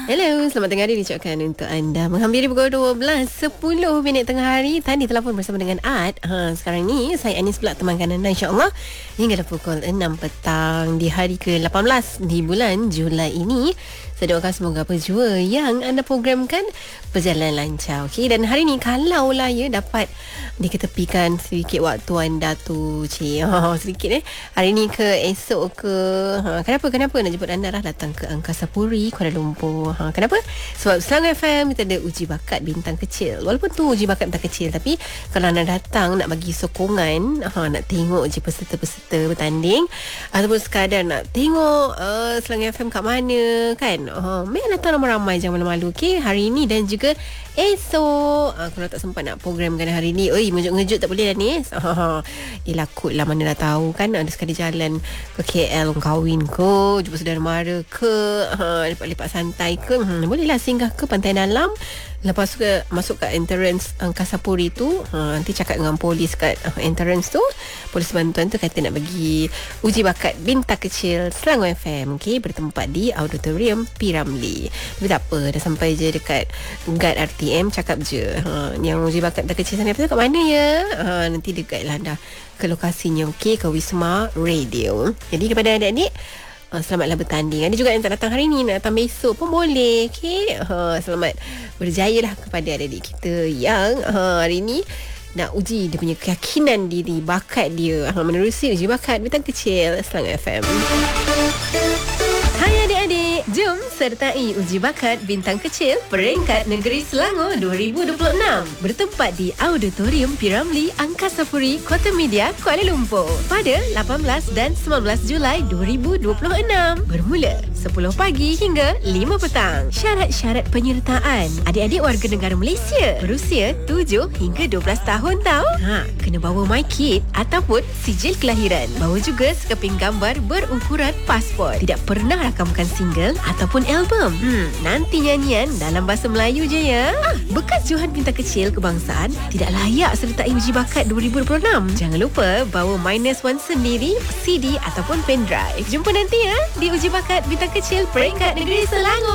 Hello, selamat tengah hari diucapkan untuk anda. Menghampiri pukul 12.10 minit tengah hari. Tadi telefon bersama dengan Ad. Sekarang ni saya Anis pula temankan anda insya-Allah hingga pukul 6 petang di hari ke-18 di bulan Julai ini. Saya doakan semoga apa jua yang anda programkan berjalan lancar. Okey, dan hari ni kalaulah dapat diketepikan sedikit waktu anda tu, sedikit hari ni ke esok ke. Kenapa nak jemput anda datang ke Angkasa Puri Kuala Lumpur? Kenapa? Sebab Selangor FM kita ada uji bakat bintang kecil. Walaupun tu uji bakat bintang kecil, tapi kalau anda datang nak bagi sokongan, nak tengok je peserta-peserta bertanding, ataupun sekadar nak tengok Selangor FM kat mana kan, main datang ramai-ramai, jangan malu-malu. Okay, hari ni dan juga esok. Kalau tak sempat nak programkan hari ni, mengejut-ngejut tak boleh dah ni. Lakut lah, mana dah tahu kan, ada sekali jalan ke KL kahwin ke, jumpa saudara mara ke, lepak-lepak santai ke, bolehlah singgah ke Pantai Dalam. Lepas tu masuk kat entrance Angkasa Puri tu, nanti cakap dengan polis kat entrance tu, polis bantuan tu kata nak bagi uji bakat bintang kecil Selangor FM, okay, bertempat di Auditorium P. Ramlee. Tapi tak apa, dah sampai je dekat guard RTM, cakap je yang uji bakat bintang kecil sana tu kat mana ya, nanti dekat lah dah ke lokasinya, okay, ke Wisma Radio. Jadi kepada adik-adik, selamatlah bertanding. Ada juga yang tak datang hari ni, nak datang besok pun boleh. Okay? Selamat berjaya lah kepada adik-adik kita yang hari ni nak uji dia punya keyakinan diri, bakat dia, menerusi uji bakat bintang kecil Selangor FM. Hai adik-adik, jom sertai uji bakat bintang kecil peringkat negeri Selangor 2026 bertempat di Auditorium P. Ramlee Angkasa Puri Kota Media Kuala Lumpur pada 18 dan 19 Julai 2026 bermula 10 pagi hingga 5 petang. Syarat-syarat penyertaan: adik-adik warga negara Malaysia berusia 7 hingga 12 tahun tau. Kena bawa MyKid ataupun sijil kelahiran. Bawa juga sekeping gambar berukuran pasport. Tidak pernah rakamkan single ataupun album. Nanti nyanyian dalam bahasa Melayu je ya. Bekas Johan bintang kecil kebangsaan tidak layak sertai uji bakat 2026. Jangan lupa bawa -1 sendiri, CD ataupun pendrive. Jumpa nanti ya di uji bakat bintang kecil peringkat negeri Selangor.